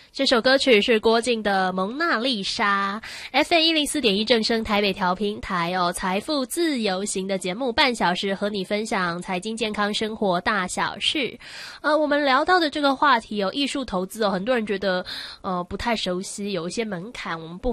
这首歌曲是郭靖的《蒙娜丽莎》，FM104.1正声台北调频台哦，财富自由行的节目，半小时和你分享财经、健康、生活大小事。我们聊到的这个话题艺术投资很多人觉得不太熟悉，有一些门槛，我们不